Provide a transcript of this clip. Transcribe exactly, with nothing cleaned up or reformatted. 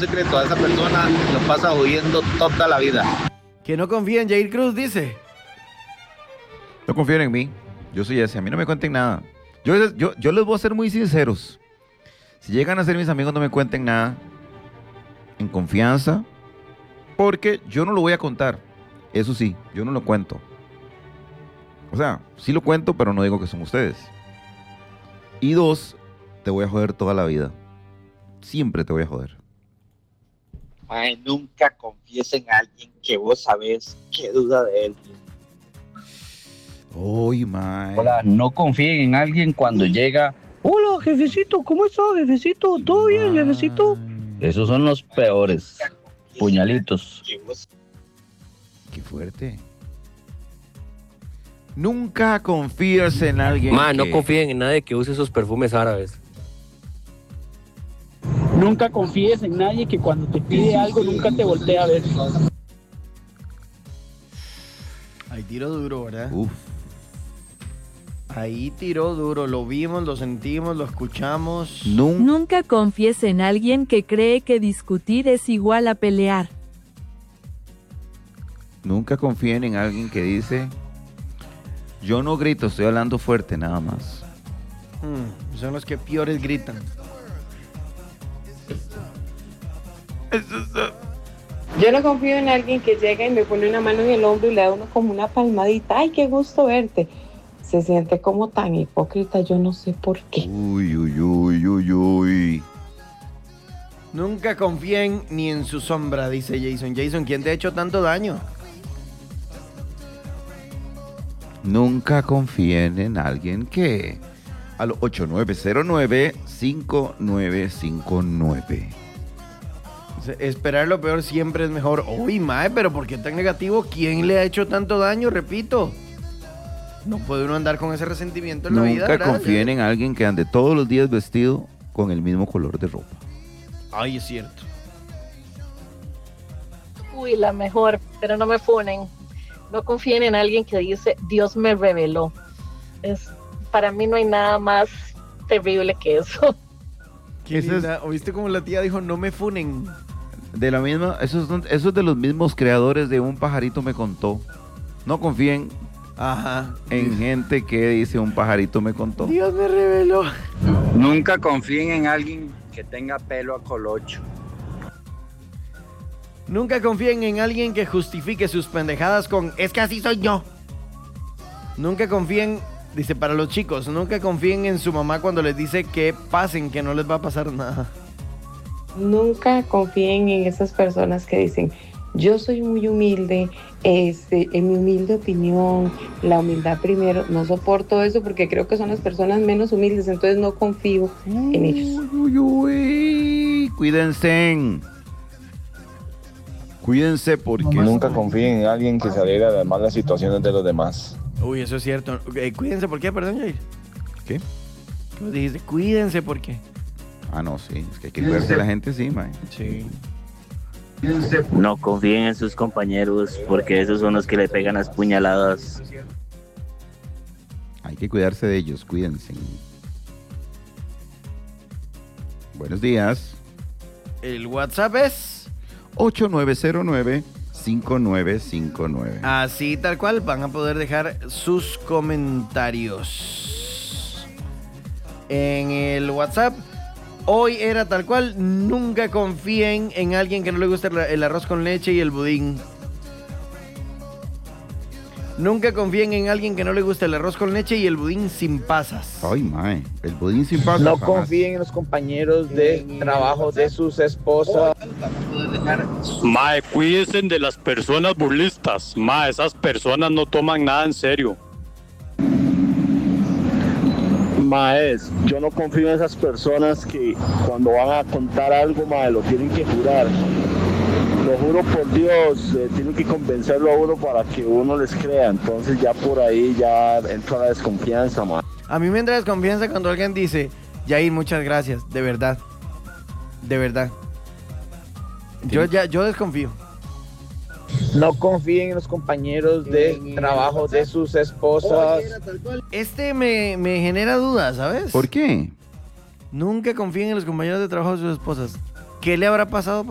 secreto a esa persona, lo pasa jodiendo toda la vida. Que no confía en Jair Cruz, dice. No confíen en mí. Yo soy ese. A mí no me cuenten nada. Yo, yo, yo les voy a ser muy sinceros. Si llegan a ser mis amigos, no me cuenten nada. En confianza. Porque yo no lo voy a contar. Eso sí, yo no lo cuento. O sea, sí lo cuento, pero no digo que son ustedes. Y dos, te voy a joder toda la vida. Siempre te voy a joder. Mae, nunca confíes en alguien que vos sabés que duda de él. Uy, mae. Hola, no confíen en alguien cuando llega. Hola, jefecito, ¿cómo está, jefecito? ¿Todo bien, jefecito? Esos son los peores. Puñalitos. Qué fuerte. Nunca confíes en alguien. Ma, no que... confíen en nadie que use esos perfumes árabes. Nunca confíes en nadie que cuando te pide algo nunca te voltea a ver. Ahí tiró duro, ¿verdad? Uf. Ahí tiró duro, lo vimos, lo sentimos, lo escuchamos. Nunca. Nunca confíes en alguien que cree que discutir es igual a pelear. Nunca confíen en alguien que dice: yo no grito, estoy hablando fuerte nada más. Hmm, son los que peores gritan. Yo no confío en alguien que llega y me pone una mano en el hombro y le da uno como una palmadita. ¡Ay, qué gusto verte! Se siente como tan hipócrita, yo no sé por qué. Uy, uy, uy, uy, uy. Nunca confíen ni en su sombra, dice Jason. Jason, ¿quién te ha hecho tanto daño? Nunca confíen en alguien que... Al ocho nueve cero nueve, cinco nueve cinco nueve. Esperar lo peor siempre es mejor. Uy, mae, pero ¿por qué tan negativo? ¿Quién le ha hecho tanto daño? Repito. No puede uno andar con ese resentimiento en la vida, Nunca ¿verdad? confíen en alguien que ande todos los días vestido con el mismo color de ropa. Ay, es cierto. Uy, la mejor, pero no me funen. No confíen en alguien que dice, Dios me reveló. Es, para mí no hay nada más terrible que eso. ¿Qué es eso? ¿Oíste como la tía dijo, no me funen? De la misma, esos son, esos de los mismos creadores de Un pajarito me contó. No confíen Ajá. en gente que dice Un pajarito me contó. Dios me reveló. Nunca confíen en alguien que tenga pelo a colocho. Nunca confíen en alguien que justifique sus pendejadas con, es que así soy yo. Nunca confíen, dice para los chicos, nunca confíen en su mamá cuando les dice que pasen, que no les va a pasar nada. Nunca confíen en esas personas que dicen, yo soy muy humilde, este, en mi humilde opinión, la humildad primero. No soporto eso porque creo que son las personas menos humildes, entonces no confío en ellos. Uy, uy, uy. Cuídense. Cuídense porque... Nunca confíen en alguien que se alegra de las malas situaciones de los demás. Uy, eso es cierto. Eh, cuídense, ¿por qué? Perdón, Jair. ¿Qué? ¿Qué dijiste? Cuídense, ¿por qué? Ah, no, sí. Es que hay que cuidarse de la gente, sí, man. Sí. No confíen en sus compañeros porque esos son los que le pegan las puñaladas. Hay que cuidarse de ellos, cuídense. Buenos días. El WhatsApp es ocho nueve cero nueve, cinco nueve cinco nueve. así tal cual, van a poder dejar sus comentarios en el WhatsApp. Hoy era tal cual, nunca confíen en alguien que no le guste el arroz con leche y el budín. Nunca confíen en alguien que no le guste el arroz con leche y el budín sin pasas. Ay, mae, el budín sin pasas. No jamás. confíen en los compañeros de trabajo de sus esposas. Mae, cuídense de las personas burlistas. Mae, esas personas no toman nada en serio. Maes, yo no confío en esas personas que cuando van a contar algo, mae, lo tienen que jurar. Lo juro por Dios, eh, tienen que convencerlo a uno para que uno les crea. Entonces ya por ahí ya entra la desconfianza, mae. A mí me entra desconfianza cuando alguien dice, Jair, muchas gracias, de verdad. De verdad. Yo ya, yo desconfío. No confíen en los compañeros de trabajo de sus esposas. Este me, me genera dudas, ¿sabes? ¿Por qué? Nunca confíen en los compañeros de trabajo de sus esposas. ¿Qué le habrá pasado